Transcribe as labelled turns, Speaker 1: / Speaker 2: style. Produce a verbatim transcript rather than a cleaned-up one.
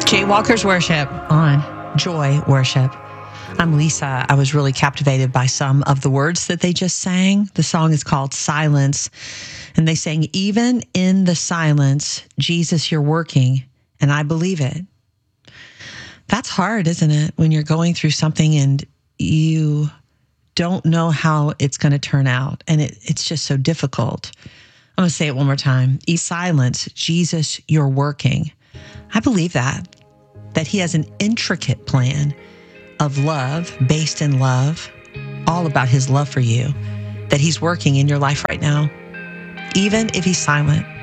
Speaker 1: Jay Walker's Worship on Joy Worship. I'm Lisa. I was really captivated by some of the words that they just sang. The song is called Silence. And they sang, even in the silence, Jesus, you're working, and I believe it. That's hard, isn't it? When you're going through something and you don't know how it's going to turn out. And it, it's just so difficult. I'm going to say it one more time. In silence, Jesus, you're working. I believe that. That he has an intricate plan of love, based in love, all about his love for you, that he's working in your life right now, even if he's silent.